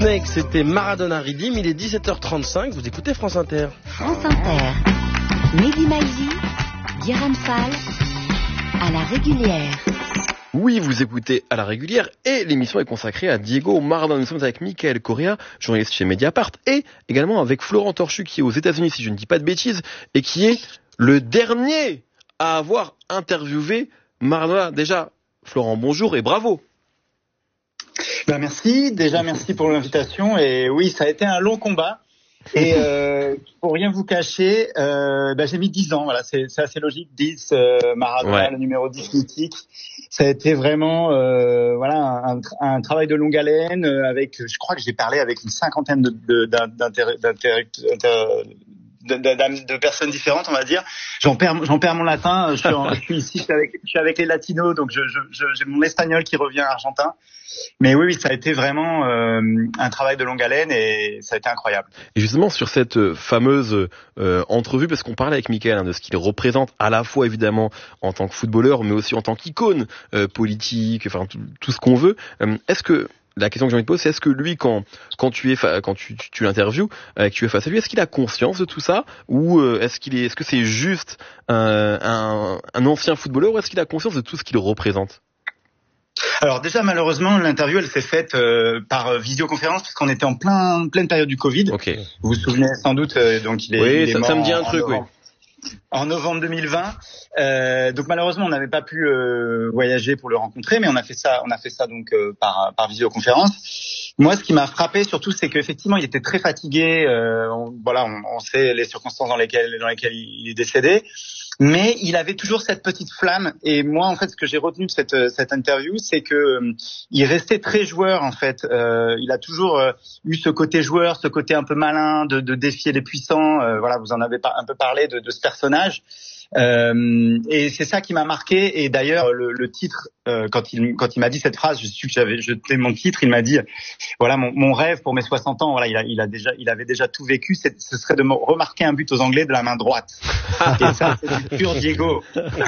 Snake, c'était Maradona Redeem, il est 17h35, vous écoutez France Inter. France Inter, Mehdi Maizi, Guérin Fall, à la régulière. Oui, vous écoutez à la régulière et l'émission est consacrée à Diego Maradona. Nous sommes avec Michael Correa, journaliste chez Mediapart, et également avec Florent Torchu qui est aux États-Unis, si je ne dis pas de bêtises, et qui est le dernier à avoir interviewé Maradona. Déjà, Florent, bonjour et bravo. Merci. Déjà, merci pour l'invitation. Et oui, ça a été un long combat. Et pour rien vous cacher, j'ai mis 10 ans. Voilà, c'est assez logique. 10, Maradona, ouais. Le numéro 10 mythique. Ça a été vraiment un travail de longue haleine. Je crois que j'ai parlé avec une cinquantaine de personnes différentes, on va dire. J'en perds mon latin. Je suis ici, je suis avec les latinos, donc j'ai mon espagnol qui revient argentin. Mais oui, ça a été vraiment un travail de longue haleine et ça a été incroyable. Et justement sur cette fameuse entrevue, parce qu'on parlait avec Michael de ce qu'il représente à la fois évidemment en tant que footballeur, mais aussi en tant qu'icône politique, enfin tout ce qu'on veut. La question que j'ai envie de poser, c'est est-ce que lui, quand tu l'interviews, que tu es face à lui, est-ce qu'il a conscience de tout ça, ou est-ce que c'est juste un ancien footballeur, ou est-ce qu'il a conscience de tout ce qu'il représente? Alors déjà, malheureusement, l'interview, elle s'est faite par visioconférence puisqu'on était en pleine période du Covid. Okay. Vous vous souvenez sans doute, donc il est mort. Ça me dit un truc, oui. En novembre 2020, donc malheureusement on n'avait pas pu voyager pour le rencontrer, mais on a fait ça donc par visioconférence. Moi, ce qui m'a frappé surtout, c'est qu'effectivement il était très fatigué. On sait les circonstances dans lesquelles il est décédé, mais il avait toujours cette petite flamme. Et moi, en fait, ce que j'ai retenu de cette interview, c'est que il restait très joueur. En fait, il a toujours eu ce côté joueur, ce côté un peu malin de défier les puissants. Vous en avez un peu parlé de ce personnage. Et c'est ça qui m'a marqué. Et d'ailleurs, le titre, quand il m'a dit cette phrase, je suis que j'avais jeté mon titre. Il m'a dit, voilà, mon rêve pour mes 60 ans. Voilà, il avait déjà tout vécu. Ce serait de me remarquer un but aux Anglais de la main droite. Et ça, c'est du pur Diego.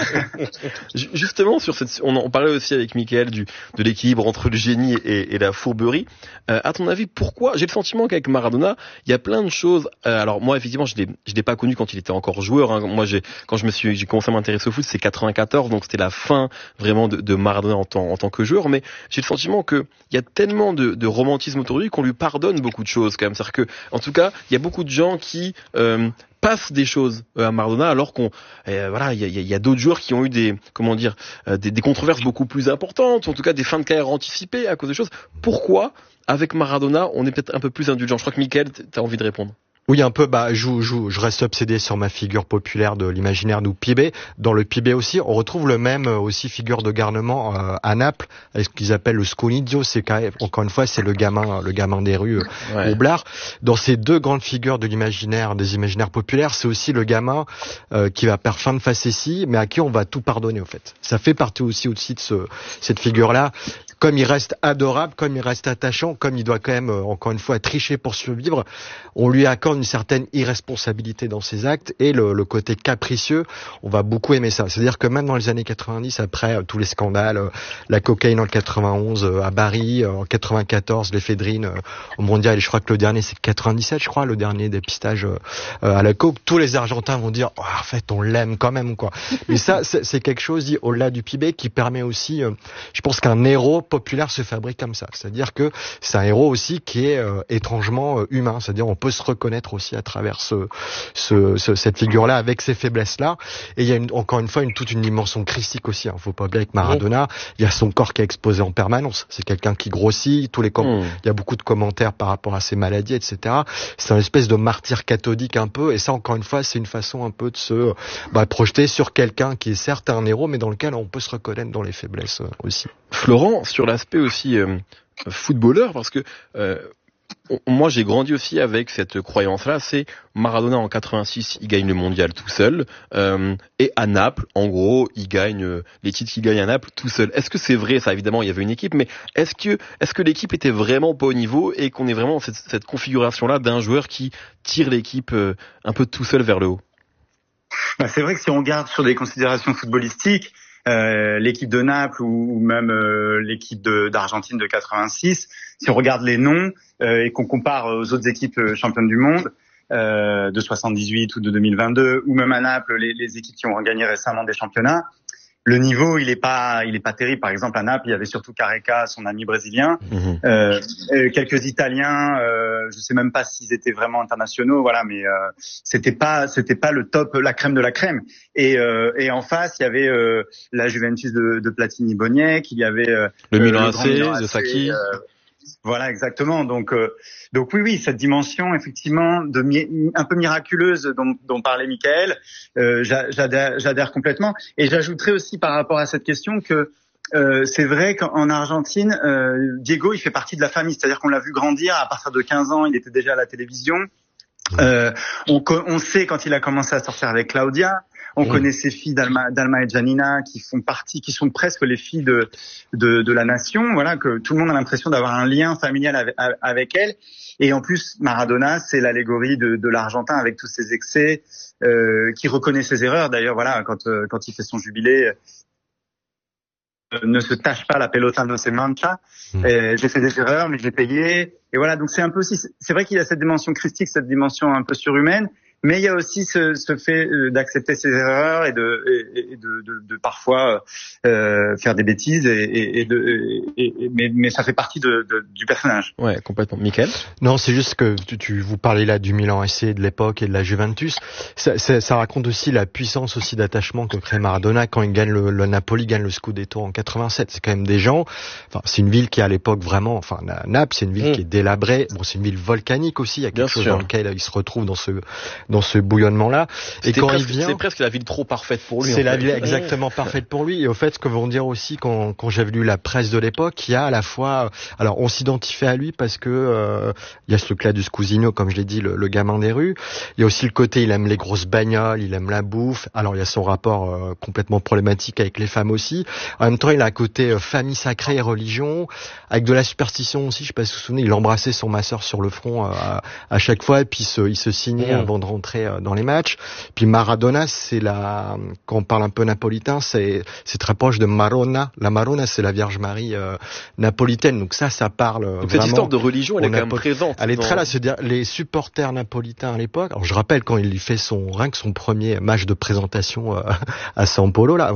Justement, on parlait aussi avec Michael de l'équilibre entre le génie et la fourberie. À ton avis, pourquoi? J'ai le sentiment qu'avec Maradona, il y a plein de choses. Alors moi, effectivement, je l'ai pas connu quand il était encore joueur. Hein. Moi, quand j'ai commencé à m'intéresser au foot, c'est 94, donc c'était la fin vraiment de Maradona en tant que joueur. Mais j'ai le sentiment que il y a tellement de romantisme autour de lui qu'on lui pardonne beaucoup de choses quand même. C'est-à-dire que, en tout cas, il y a beaucoup de gens qui passe des choses à Maradona, alors il y a d'autres joueurs qui ont eu des controverses beaucoup plus importantes, ou en tout cas des fins de carrière anticipées à cause de choses. Pourquoi, avec Maradona, on est peut-être un peu plus indulgent? Je crois que Michael, t'as envie de répondre. Oui, un peu. Je reste obsédé sur ma figure populaire de l'imaginaire du Pibé. Dans le Pibé aussi, on retrouve le même aussi figure de garnement à Naples, avec ce qu'ils appellent le sconizio. C'est encore une fois, c'est le gamin des rues au Blard. Dans ces deux grandes figures de l'imaginaire, des imaginaires populaires, c'est aussi le gamin qui va faire fin de facétie, mais à qui on va tout pardonner en fait. Ça fait partie aussi de cette figure-là. Comme il reste adorable, comme il reste attachant, comme il doit quand même, encore une fois, tricher pour survivre, on lui accorde une certaine irresponsabilité dans ses actes et le côté capricieux, on va beaucoup aimer ça. C'est-à-dire que même dans les années 90, après tous les scandales, la cocaïne en 91 à Bari, en 94 l'éphédrine au mondial, et je crois que le dernier c'est 97, je crois, le dernier dépistage à la coke, tous les Argentins vont dire en fait on l'aime quand même quoi. Mais ça c'est quelque chose dit au-delà du Pibé qui permet aussi, je pense qu'un héros populaire se fabrique comme ça. C'est-à-dire que c'est un héros aussi qui est étrangement humain. C'est-à-dire on peut se reconnaître aussi à travers cette figure-là avec ces faiblesses-là. Et il y a encore une fois toute une dimension christique aussi. Hein. Faut pas oublier avec Maradona, il y a son corps qui est exposé en permanence. C'est quelqu'un qui grossit. Il y a beaucoup de commentaires par rapport à ses maladies, etc. C'est une espèce de martyr cathodique un peu. Et ça, encore une fois, c'est une façon un peu de se projeter sur quelqu'un qui est certes un héros, mais dans lequel on peut se reconnaître dans les faiblesses aussi. Florent, sur l'aspect aussi footballeur, parce que moi j'ai grandi aussi avec cette croyance-là, c'est Maradona en 86, il gagne le mondial tout seul, et à Naples, en gros, il gagne les titres qu'il gagne à Naples tout seul. Est-ce que c'est vrai ça? Évidemment, il y avait une équipe, mais est-ce que l'équipe était vraiment pas au niveau et qu'on est vraiment dans cette configuration-là d'un joueur qui tire l'équipe un peu tout seul vers le haut? C'est vrai que si on regarde sur des considérations footballistiques, l'équipe de Naples ou même l'équipe d'Argentine de 86, si on regarde les noms et qu'on compare aux autres équipes championnes du monde de 78 ou de 2022, ou même à Naples les équipes qui ont gagné récemment des championnats, le niveau il est pas terrible. Par exemple à Naples il y avait surtout Careca, son ami brésilien, quelques Italiens, je sais même pas s'ils étaient vraiment internationaux, voilà, mais c'était pas le top, la crème de la crème. Et en face il y avait la Juventus de Platini Boniek, il y avait le Milan AC de Sacchi. Voilà, exactement. Donc oui, cette dimension effectivement un peu miraculeuse dont parlait Mickaël, j'adhère complètement. Et j'ajouterais aussi par rapport à cette question que c'est vrai qu'en Argentine, Diego, il fait partie de la famille, c'est-à-dire qu'on l'a vu grandir à partir de 15 ans, il était déjà à la télévision. On sait quand il a commencé à sortir avec Claudia. On connaît ses filles Dalma et Janina qui sont presque les filles de la nation. Voilà, que tout le monde a l'impression d'avoir un lien familial avec elles. Et en plus, Maradona, c'est l'allégorie de l'Argentin avec tous ses excès, qui reconnaît ses erreurs. D'ailleurs, voilà, quand il fait son jubilé, ne se tâche pas la pelota no se mancha. J'ai fait des erreurs, mais je l'ai payé. Et voilà, donc c'est un peu aussi, c'est vrai qu'il y a cette dimension christique, cette dimension un peu surhumaine. Mais il y a aussi ce fait d'accepter ses erreurs et de parfois faire des bêtises mais ça fait partie du personnage. Ouais, complètement. Mickaël ? Non, c'est juste que vous parlez là du Milan AC de l'époque et de la Juventus. Ça raconte aussi la puissance aussi d'attachement que crée Maradona quand il gagne le Napoli gagne le Scudetto en 87. C'est quand même des gens. Enfin, c'est une ville qui à l'époque vraiment. Enfin, Naples, c'est une ville qui est délabrée. Bon, c'est une ville volcanique aussi. Il y a quelque chose dans lequel il se retrouve dans ce bouillonnement-là. Et quand il vient, c'est presque la ville trop parfaite pour lui. C'est la ville exactement parfaite pour lui. Et au fait, ce que vont dire aussi quand j'avais lu la presse de l'époque, il y a à la fois, alors on s'identifiait à lui parce que il y a ce truc-là du Scusinho, comme je l'ai dit, le gamin des rues. Il y a aussi le côté, il aime les grosses bagnoles, il aime la bouffe. Alors il y a son rapport complètement problématique avec les femmes aussi. En même temps, il a un côté famille sacrée et religion, avec de la superstition aussi. Je sais pas si vous vous souvenez, il embrassait son masseur sur le front à chaque fois, et puis il se signait avant de rentrer dans les matchs. Puis Maradona, quand on parle un peu napolitain, c'est très proche de Marona. La Marona, c'est la Vierge Marie napolitaine. Donc ça parle donc vraiment. Cette histoire de religion, elle est quand même présente. Elle est très là. C'est-à-dire les supporters napolitains à l'époque. Alors je rappelle quand il fait son premier match de présentation à San Paolo, là,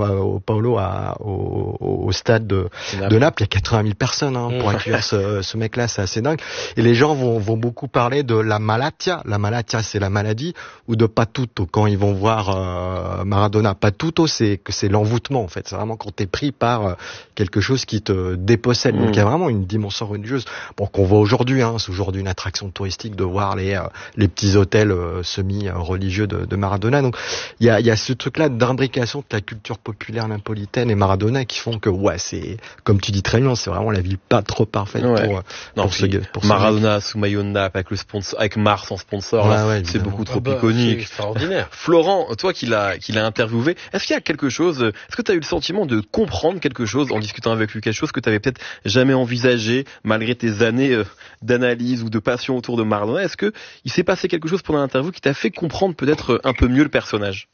au stade de Naples, il y a 80 000 personnes pour accueillir ce mec-là. C'est assez dingue. Et les gens vont beaucoup parler de la malatia. La malatia, c'est la maladie, ou de Patuto quand ils vont voir Maradona. Patuto, c'est l'envoûtement en fait. C'est vraiment quand t'es pris par quelque chose qui te dépossède. Donc il y a vraiment une dimension religieuse. Bon, qu'on voit aujourd'hui. C'est aujourd'hui une attraction touristique de voir les petits hôtels semi-religieux de Maradona. Donc il y a ce truc-là d'imbrication de la culture populaire napolitaine et Maradona qui font que c'est comme tu dis très bien, c'est vraiment la ville pas trop parfaite pour Maradona sous maillot de Naples avec le sponsor, avec Mars en sponsor. C'est beaucoup trop iconique. C'est extraordinaire. Florent, toi qui l'as interviewé, est-ce qu'il y a quelque chose, est-ce que tu as eu le sentiment de comprendre quelque chose en discutant avec lui, quelque chose que tu avais peut-être jamais envisagé malgré tes années d'analyse ou de passion autour de Maradona? Est-ce que il s'est passé quelque chose pendant l'interview qui t'a fait comprendre peut-être un peu mieux le personnage?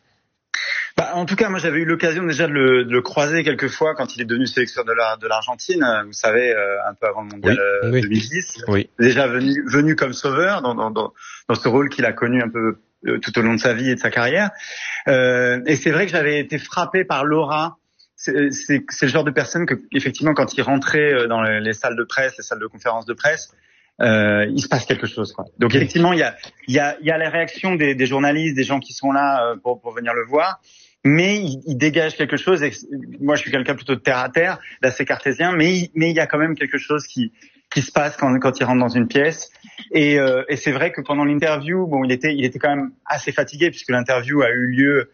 En tout cas, moi, j'avais eu l'occasion déjà de le croiser quelques fois quand il est devenu sélectionneur de l'Argentine. Vous savez, un peu avant le mondial 2010. Oui. Déjà venu comme sauveur dans ce rôle qu'il a connu un peu tout au long de sa vie et de sa carrière. Et c'est vrai que j'avais été frappé par l'aura. C'est le genre de personne que, effectivement, quand il rentrait dans les salles de presse, les salles de conférences de presse, il se passe quelque chose, quoi. Donc effectivement, il y a les réactions des journalistes, des gens qui sont là pour venir le voir. Mais il dégage quelque chose. Et moi, je suis quelqu'un plutôt de terre à terre, d'assez cartésien, mais il y a quand même quelque chose qui se passe quand il rentre dans une pièce. Et c'est vrai que pendant l'interview, il était quand même assez fatigué puisque l'interview a eu lieu,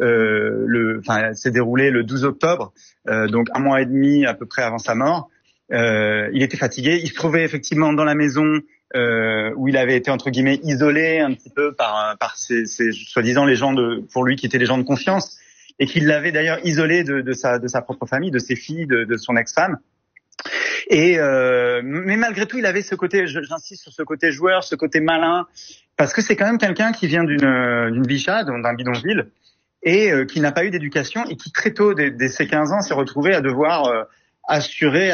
s'est déroulé le 12 octobre, donc un mois et demi à peu près avant sa mort. Il était fatigué. Il se trouvait effectivement dans la maison où il avait été entre guillemets isolé un petit peu par ses soi-disant les gens pour lui qui étaient les gens de confiance, et qu'il l'avait d'ailleurs isolé de sa propre famille, de ses filles, de son ex-femme. Et mais malgré tout, il avait ce côté, j'insiste sur ce côté joueur, ce côté malin, parce que c'est quand même quelqu'un qui vient d'une bicha, d'un bidonville, et qui n'a pas eu d'éducation et qui très tôt, dès ses 15 ans, s'est retrouvé à devoir assumer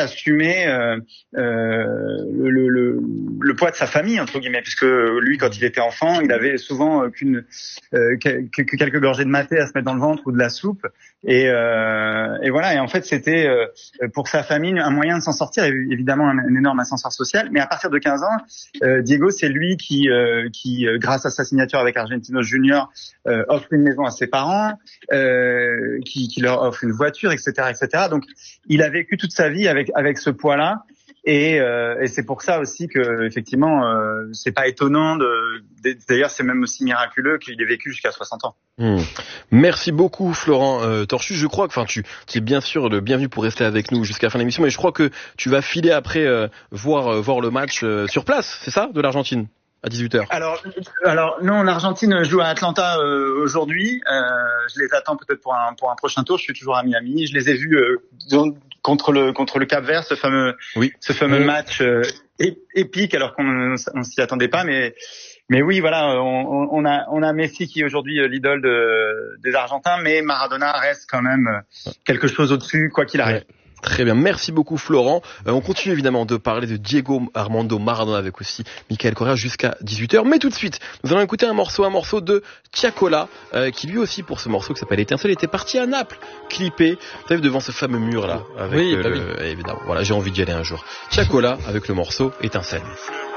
le poids de sa famille entre guillemets, puisque lui, quand il était enfant, il avait souvent que quelques gorgées de maté à se mettre dans le ventre ou de la soupe, et voilà. Et en fait, c'était pour sa famille un moyen de s'en sortir, évidemment un énorme ascenseur social. Mais à partir de 15 ans, Diego, c'est lui qui grâce à sa signature avec Argentinos Junior, offre une maison à ses parents, qui leur offre une voiture, etc., etc. Donc, il a vécu toute sa vie avec ce poids-là, et c'est pour ça aussi que effectivement c'est pas étonnant d'ailleurs c'est même aussi miraculeux qu'il ait vécu jusqu'à 60 ans. Merci beaucoup Florent Torchu. Je crois que tu es bien sûr le bienvenu pour rester avec nous jusqu'à la fin de l'émission, mais je crois que tu vas filer après voir le match sur place, c'est ça, de l'Argentine à 18h. Alors non, l'Argentine joue à Atlanta aujourd'hui. Je les attends peut-être pour un prochain tour. Je suis toujours à Miami. Je les ai vus contre le Cap-Vert, ce fameux match épique, alors qu'on s'y attendait pas. Mais oui, voilà, on a Messi qui est aujourd'hui l'idole des Argentins, mais Maradona reste quand même quelque chose au-dessus, quoi qu'il arrive. Ouais. Très bien, merci beaucoup Florent. On continue évidemment de parler de Diego Armando Maradona avec aussi Michael Correa jusqu'à 18h. Mais tout de suite, nous allons écouter un morceau de Tiakola, qui lui aussi pour ce morceau qui s'appelle Étincelle était parti à Naples, clippé, vous savez, devant ce fameux mur là. Avec oui. évidemment, voilà, j'ai envie d'y aller un jour. Tiakola avec le morceau Étincelle.